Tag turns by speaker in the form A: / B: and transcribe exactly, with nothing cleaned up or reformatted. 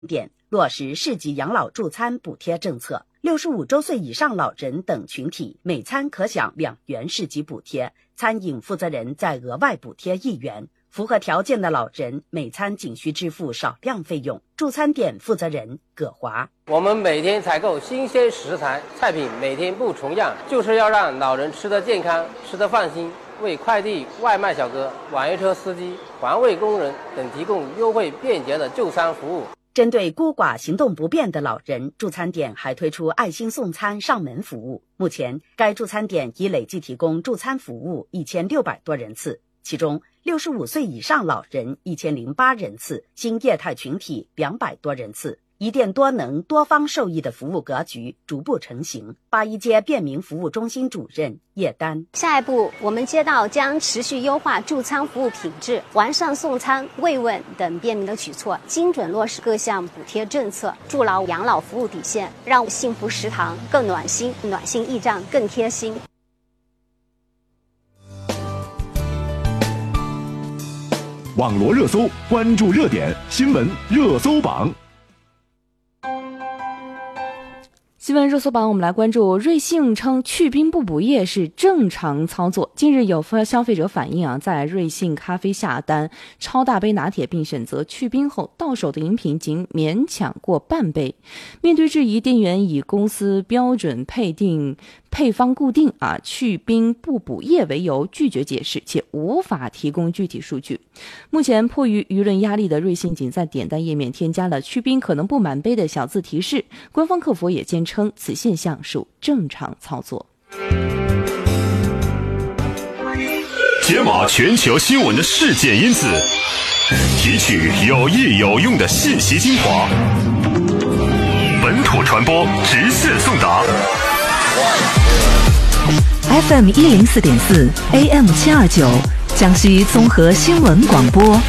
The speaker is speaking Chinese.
A: 点落实市级养老助餐补贴政策，六十五周岁以上老人等群体每餐可享两元市级补贴，餐饮负责人再额外补贴一元。符合条件的老人每餐仅需支付少量费用。助餐点负责人葛华：
B: 我们每天采购新鲜食材，菜品每天不重样，就是要让老人吃得健康，吃得放心，为快递外卖小哥、网约车司机、环卫工人等提供优惠便捷的就餐服务。
A: 针对孤寡行动不便的老人，助餐点还推出爱心送餐上门服务。目前该助餐点已累计提供助餐服务一千六百多人次，其中六十五岁以上老人一千零八人次，新业态群体两百多人次。一店多能多方受益的服务格局逐步成型。八一街便民服务中心主任叶丹：
C: 下一步，我们街道将持续优化助餐服务品质，完善送餐、慰问等便民的举措，精准落实各项补贴政策，筑牢养老服务底线，让幸福食堂更暖心，暖心驿站更贴心。
D: 网罗热搜，关注热点新闻热搜榜。
E: 新闻热搜榜，我们来关注瑞幸称去冰不补液是正常操作。近日有消费者反映啊，在瑞幸咖啡下单超大杯拿铁并选择去冰后，到手的饮品仅勉强过半杯。面对质疑，店员以公司标准配定配方固定啊去冰不补液为由拒绝解释，且无法提供具体数据。目前迫于舆论压力的瑞幸仅在点单页面添加了去冰可能不满杯的小字提示，官方客服也坚称此现象属正常操作。
D: 解码全球新闻的事件因子，提取有益有用的信息精华，本土传播直线送达。
F: F M 一零四点四 A M 七二九，江西综合新闻广播。